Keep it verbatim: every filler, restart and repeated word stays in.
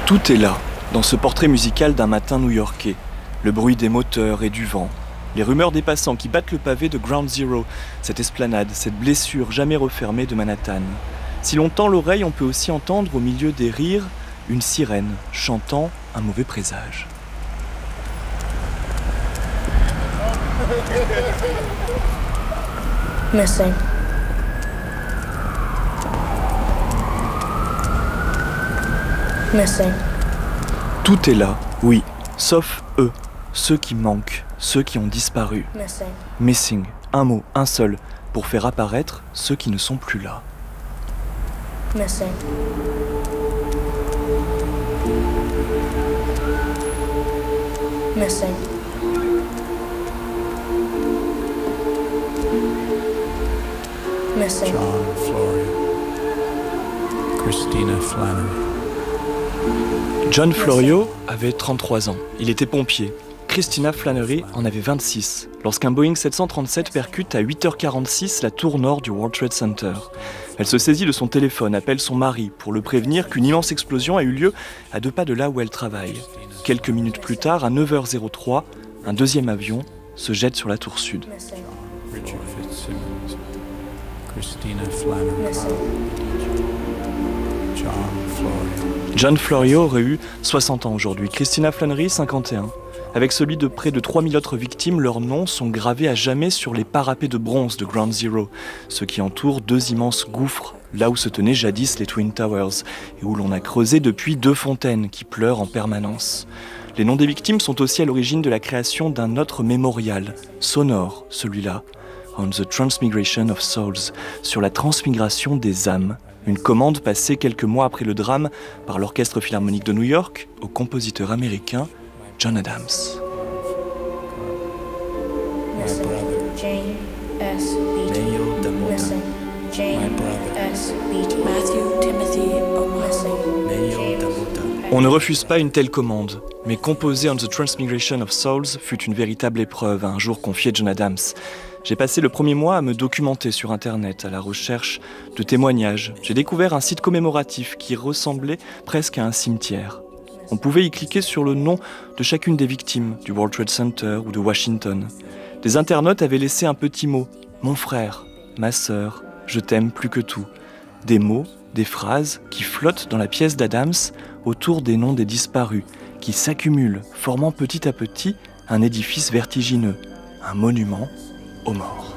Tout est là, dans ce portrait musical d'un matin new-yorkais. Le bruit des moteurs et du vent, les rumeurs des passants qui battent le pavé de Ground Zero, cette esplanade, cette blessure jamais refermée de Manhattan. Si l'on tend l'oreille, on peut aussi entendre au milieu des rires une sirène chantant un mauvais présage. Missing. Missing. Tout est là, oui, sauf eux, ceux qui manquent, ceux qui ont disparu. Missing. Missing, un mot, un seul, pour faire apparaître ceux qui ne sont plus là. Missing. Missing. Missing. John Florio, Christina Flannery. John Florio avait trente-trois ans. Il était pompier. Christina Flannery en avait vingt-six, lorsqu'un Boeing sept cent trente-sept percute à huit heures quarante-six la tour nord du World Trade Center. Elle se saisit de son téléphone, appelle son mari pour le prévenir qu'une immense explosion a eu lieu à deux pas de là où elle travaille. Quelques minutes plus tard, à neuf heures trois, un deuxième avion se jette sur la tour sud. Missing. Richard Fitzsimmons, Christina Flannery, Missing. John Florio. John Florio aurait eu soixante ans aujourd'hui, Christina Flannery cinquante et un. Avec celui de près de trois mille autres victimes, leurs noms sont gravés à jamais sur les parapets de bronze de Ground Zero, ceux qui entourent deux immenses gouffres, là où se tenaient jadis les Twin Towers, et où l'on a creusé depuis deux fontaines qui pleurent en permanence. Les noms des victimes sont aussi à l'origine de la création d'un autre mémorial, sonore celui-là, On the Transmigration of Souls, sur la transmigration des âmes, une commande passée quelques mois après le drame par l'Orchestre Philharmonique de New York au compositeur américain John Adams. Missing. Jane S. Beatty. Neil Damota. Missing. Jane My brother. S. Beatty. Matthew Timothy O'Malley. Missing. Neil Damota. On ne refuse pas une telle commande, mais composer On the Transmigration of Souls fut une véritable épreuve, a un jour confié John Adams. J'ai passé le premier mois à me documenter sur Internet, à la recherche de témoignages. J'ai découvert un site commémoratif qui ressemblait presque à un cimetière. On pouvait y cliquer sur le nom de chacune des victimes du World Trade Center ou de Washington. Des internautes avaient laissé un petit mot, mon frère, ma sœur, je t'aime plus que tout. Des mots, des phrases qui flottent dans la pièce d'Adams autour des noms des disparus, qui s'accumulent, formant petit à petit un édifice vertigineux, un monument aux morts.